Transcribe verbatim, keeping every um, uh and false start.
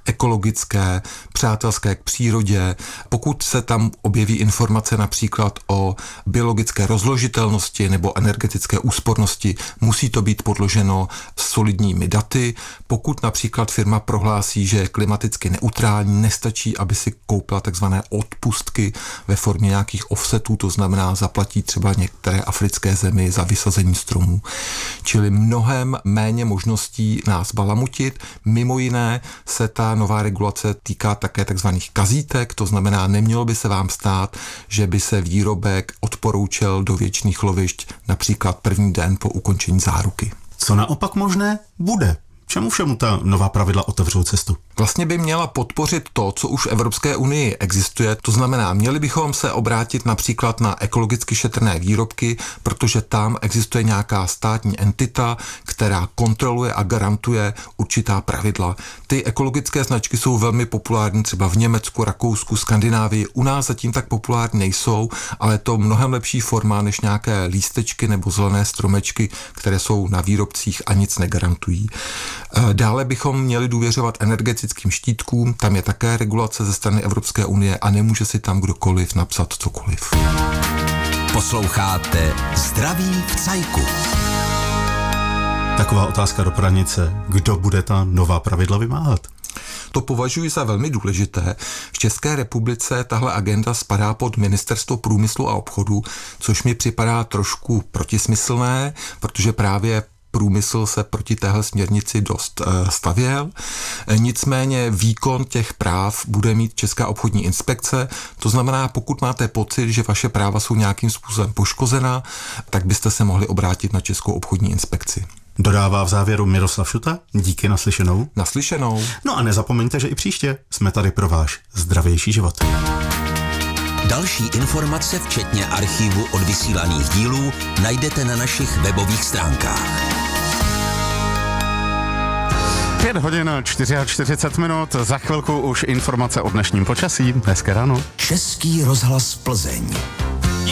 ekologické, přátelské k přírodě. Pokud se tam objeví informace například o biologické rozložitelnosti nebo energetické úspornosti, musí to být podloženo solidními daty. Pokud například firma prohlásí, že je klimaticky neutrální, nestačí, aby si koupila takzvané odpustky ve formě nějakých offsetů, to znamená zaplatí třeba některé africké zemi za vysazení stromů. Čili mnohem méně možností nás balamutit. Mimo jiné se ta nová regulace týká také takzvaných kazítek, to znamená, nemělo by se vám stát, že by se výrobek odporoučel do věčných lovišť například první den po ukončení záruky. Co naopak možné bude? Čemu všemu ta nová pravidla otevřou cestu? Vlastně by měla podpořit to, co už v Evropské unii existuje. To znamená, měli bychom se obrátit například na ekologicky šetrné výrobky, protože tam existuje nějaká státní entita, která kontroluje a garantuje určitá pravidla. Ty ekologické značky jsou velmi populární třeba v Německu, Rakousku, Skandinávii. U nás zatím tak populární nejsou, ale je to mnohem lepší forma než nějaké lístečky nebo zelené stromečky, které jsou na výrobcích a nic negarantují. Dále bychom měli důvěřovat energetickým štítkům, tam je také regulace ze strany Evropské unie a nemůže si tam kdokoliv napsat cokoliv. Posloucháte Zdraví v cajku. Taková otázka do pranice. Kdo bude ta nová pravidla vymáhat? To považuji za velmi důležité. V České republice tahle agenda spadá pod Ministerstvo průmyslu a obchodu, což mi připadá trošku protismyslné, protože právě průmysl se proti téhle směrnici dost e, stavěl. E, nicméně výkon těch práv bude mít Česká obchodní inspekce. To znamená, pokud máte pocit, že vaše práva jsou nějakým způsobem poškozená, tak byste se mohli obrátit na Českou obchodní inspekci. Dodává v závěru Miroslav Šuta. Díky, naslyšenou. Naslyšenou. No a nezapomeňte, že i příště jsme tady pro váš zdravější život. Další informace, včetně archivu odvysílaných dílů, najdete na našich webových stránkách. pět hodin čtyřicet čtyři minut, za chvilku už informace o dnešním počasí. Hezké ráno. Český rozhlas Plzeň.